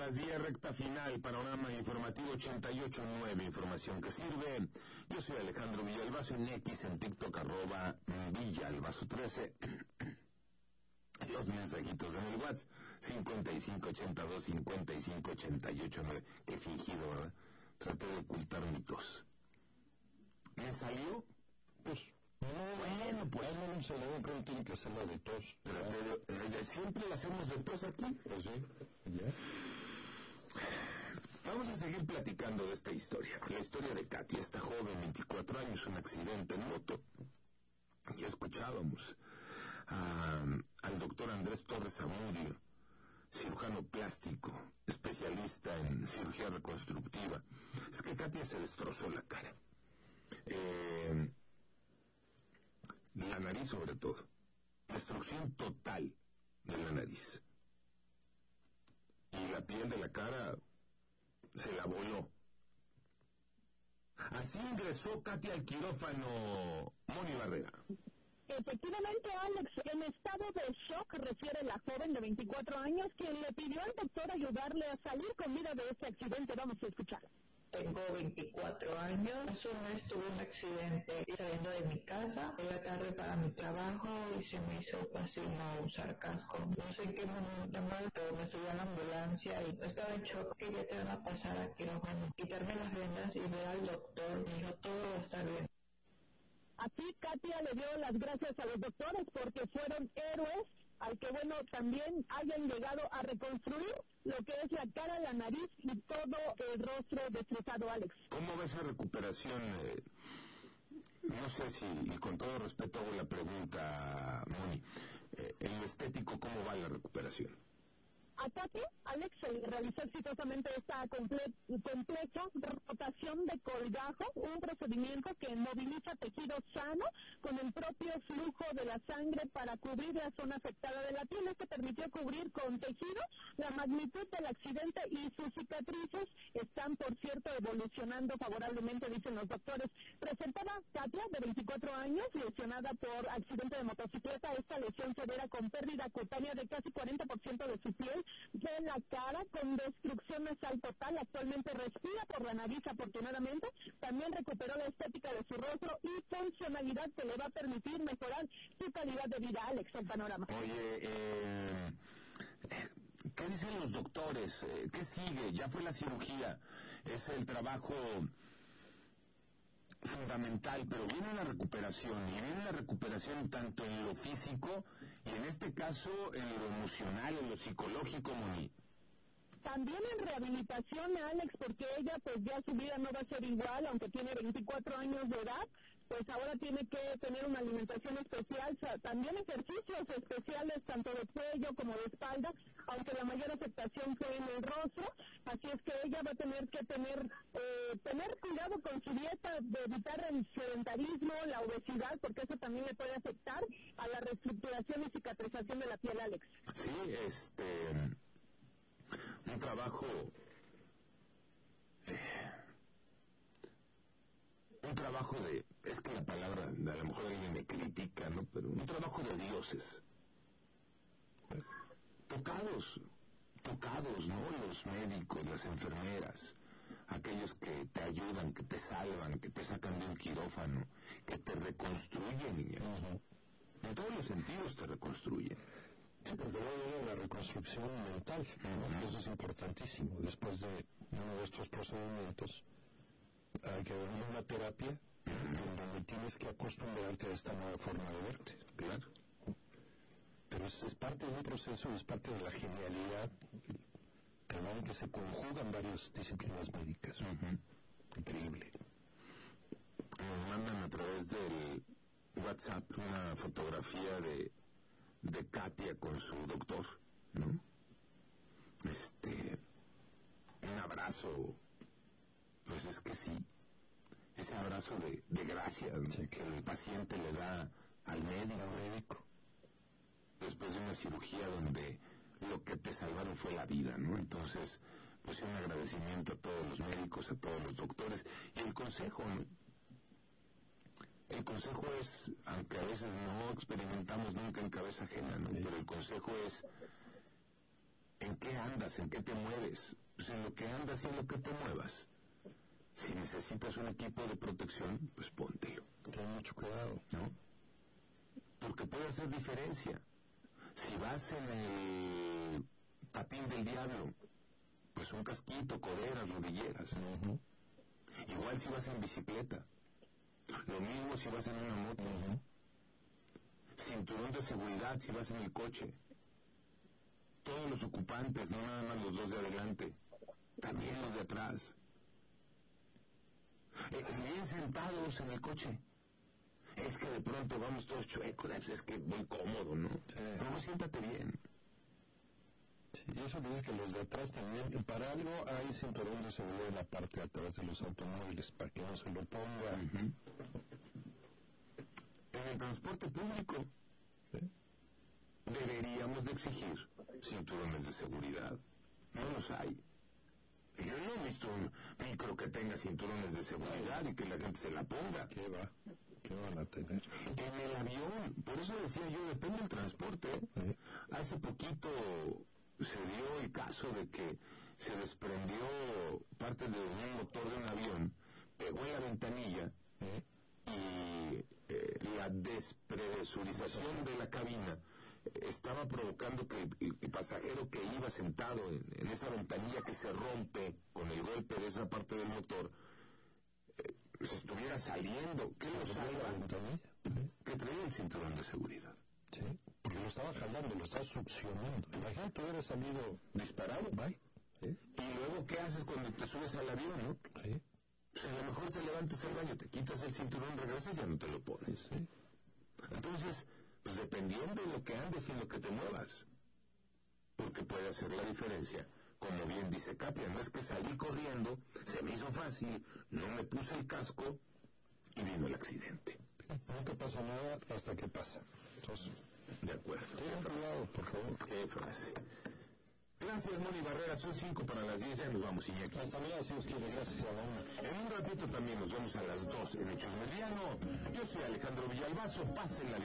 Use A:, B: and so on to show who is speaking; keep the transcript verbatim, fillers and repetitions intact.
A: las diez, recta final, panorama informativo ochenta y ocho punto nueve, información que sirve. Yo soy Alejandro Villalbazo, en X, en TikTok, arroba Villalbazo trece. Los mensajitos en el WhatsApp, cincuenta y cinco ochenta y dos, cincuenta y cinco ochenta y ocho nueve. Qué fingido, ¿verdad? Traté de ocultar mi tos. ¿Me salió? Pues,
B: no, bueno, pues, no, no, se le creo que tiene que hacerla de tos.
A: Pero, pero, siempre la hacemos de tos aquí.
B: Pues sí, ya.
A: Vamos a seguir platicando de esta historia. La historia de Katia, esta joven, veinticuatro años, un accidente en moto. Ya escuchábamos a, al doctor Andrés Torres Zamudio, cirujano plástico, especialista en cirugía reconstructiva. Es que Katia se destrozó la cara. Eh, la nariz sobre todo. Destrucción total de la nariz. Y la piel de la cara se la voló. Así ingresó Katia al quirófano. Moni Barrera.
C: Efectivamente, Alex, en estado de shock, refiere la joven de veinticuatro años, quien le pidió al doctor ayudarle a salir con vida de este accidente. Vamos a escuchar.
D: Tengo veinticuatro años, hace un mes tuve un accidente saliendo de mi casa, iba tarde para mi trabajo y se me hizo fácil no usar casco. No sé en qué momento mal, pero me subí a la ambulancia y estaba en shock, que ya te van a pasar a quirófano, quitarme las vendas y ver al doctor, me dijo todo va a estar bien.
C: Así Katia le dio las gracias a los doctores porque fueron héroes, al que bueno también hayan llegado a reconstruir lo que es la cara, la nariz y todo el rostro destrozado, Alex.
A: ¿Cómo va esa recuperación? Eh, no sé si, y con todo respeto hago la pregunta, Moni, eh, en lo estético, ¿cómo va la recuperación?
C: A Katia, Alex, se le realizó exitosamente esta comple compleja rotación de colgajo, un procedimiento que moviliza tejido sano con el propio flujo de la sangre para cubrir la zona afectada de la piel. Esto permitió cubrir con tejido la magnitud del accidente y sus cicatrices están, por cierto, evolucionando favorablemente, dicen los doctores. Presentaba Katia, de veinticuatro años, lesionada por accidente de motocicleta, esta lesión severa con pérdida cutánea de casi cuarenta por ciento de su piel, de la cara, con destrucción nasal total. Actualmente respira por la nariz, afortunadamente. También recuperó la estética de su rostro y funcionalidad que le va a permitir mejorar su calidad de vida. Alex, el panorama.
A: Oye, eh, ¿qué dicen los doctores? ¿Qué sigue? Ya fue la cirugía, es el trabajo fundamental, pero viene una recuperación, y viene una recuperación tanto en lo físico y en este caso en lo emocional, en lo psicológico, Moni.
C: También en rehabilitación, Alex, porque ella pues ya su vida no va a ser igual, aunque tiene veinticuatro años de edad, pues ahora tiene que tener una alimentación especial, también ejercicios especiales tanto de cuello como de espalda, aunque la mayor afectación fue en el rostro, así es que ella va a tener que tener eh, tener cuidado con su dieta, de evitar el sedentarismo, la obesidad, porque eso también le puede afectar a la reestructuración y cicatrización de la piel, Alex.
A: Sí, este... un trabajo eh, un trabajo de, es que la palabra, a lo mejor alguien me critica, ¿no? Pero un trabajo de dioses, tocados tocados, ¿no? Los médicos, las enfermeras, aquellos que te ayudan, que te salvan, que te sacan de un quirófano, que te reconstruyen, niña. Uh-huh. En todos los sentidos te reconstruyen.
B: Sí, porque luego viene la reconstrucción mental, ¿no? Eso es importantísimo. Después de uno de estos procedimientos, hay que venir una terapia en donde tienes que acostumbrarte a esta nueva forma de verte.
A: Claro.
B: Pero es, es parte de un proceso, es parte de la genialidad, perdón, que se conjugan varias disciplinas médicas.
A: Uh-huh.
B: Increíble.
A: Nos mandan a través del WhatsApp una fotografía de de Katia con su doctor, ¿no? Este, un abrazo, pues es que sí, ese abrazo de, de gracias, ¿no? Sí. Que el paciente le da al médico, al médico, después de una cirugía donde lo que te salvaron fue la vida, ¿no? Entonces, pues un agradecimiento a todos los médicos, a todos los doctores, y el consejo, ¿no? El consejo es, aunque a veces no experimentamos nunca en cabeza ajena, ¿no? Pero el consejo es en que qué andas? ¿En qué te mueves? Pues en lo que andas y en lo que te muevas. Si necesitas un equipo de protección, pues póntelo.
B: Ten mucho cuidado,
A: ¿no? Porque puede hacer diferencia. Si vas en el patín del diablo, pues un casquito, coderas, rodilleras.
B: uh-huh.
A: Igual si vas en bicicleta. Lo mismo si vas en una moto.
B: Uh-huh.
A: Cinturón de seguridad si vas en el coche. Todos los ocupantes, no nada más los dos de adelante, también los de atrás. Eh, bien sentados en el coche. Es que de pronto vamos todos chuecos, es que muy cómodo, ¿no?
B: Sí.
A: Luego siéntate bien.
B: Sí, y eso dice que los de atrás también, para algo hay cinturón de seguridad en la parte de atrás de los automóviles, para que no se lo ponga.
A: Uh-huh. En el transporte público,
B: ¿sí?
A: Deberíamos de exigir cinturones de seguridad. No los hay. Yo no he visto un micro que tenga cinturones de seguridad y que la gente se la ponga.
B: ¿Qué va? ¿Qué van a tener?
A: En el avión, por eso decía yo, depende del transporte.
B: ¿Eh?
A: Hace poquito se dio el caso de que se desprendió parte de un motor de un avión, pegó en la ventanilla
B: ¿Eh?
A: y eh, la despresurización de la cabina estaba provocando que el, el pasajero que iba sentado en, en esa ventanilla que se rompe con el golpe de esa parte del motor eh, se estuviera saliendo. ¿Qué lo salva? Que traía el cinturón de seguridad.
B: Sí, porque lo estaba jalando, lo estaba succionando. Imagínate, hubiera salido
A: disparado.
B: Bye. ¿Sí?
A: Y luego, ¿qué haces cuando te subes al avión, no?
B: Sí.
A: Pues a lo mejor te levantas al baño, te quitas el cinturón, regresas y ya no te lo pones.
B: Sí.
A: Entonces, pues dependiendo de lo que andes y en lo que te muevas, porque puede hacer la diferencia. Como bien dice Katia, no es que salí corriendo, se me hizo fácil, no me puse el casco y vino el accidente.
B: No te pasa nada hasta que pasa. Entonces,
A: de acuerdo.
B: Ten cuidado, por favor.
A: Qué frase. Gracias, Moni Barrera. Son cinco para las diez. Ya nos vamos, Iñaki.
B: Hasta mañana, si os quiere. Gracias a la una.
A: En un ratito también nos vemos a las dos en Hechos Mediano. Yo soy Alejandro Villalbazo. Pásenla bien.